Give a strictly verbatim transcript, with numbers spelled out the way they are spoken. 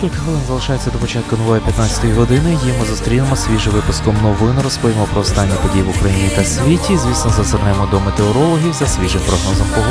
Декілька хвилин залишається до початку нової п'ятнадцятої години. Її ми зустрінемо свіжим випуском новин, розповімо про останні події в Україні та світі. Звісно, зазирнемо до метеорологів за свіжим прогнозом погоди.